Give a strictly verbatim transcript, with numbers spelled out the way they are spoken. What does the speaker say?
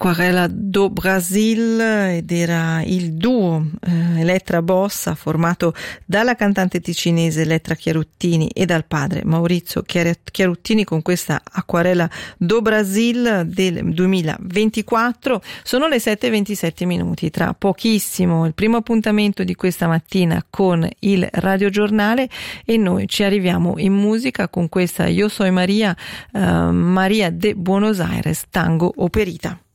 Acquarela do Brasil ed era il duo eh, Elettra Bossa formato dalla cantante ticinese Elettra Chiaruttini e dal padre Maurizio Chiaruttini con questa Acquarela do Brasil del duemilaventiquattro. Sono le sette e ventisette minuti, tra pochissimo il primo appuntamento di questa mattina con il radiogiornale e noi ci arriviamo in musica con questa Io soy Maria, eh, Maria de Buenos Aires, tango operita.